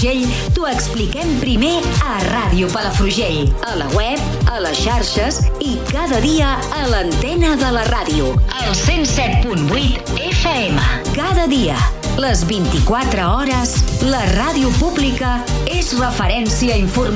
Palafrugell t'ho expliquem primer a Ràdio Palafrugell, a la web, a les xarxes i cada dia a l'antena de la ràdio, al 107.8 FM. Cada dia, les 24 hores, la ràdio pública és referència informativa.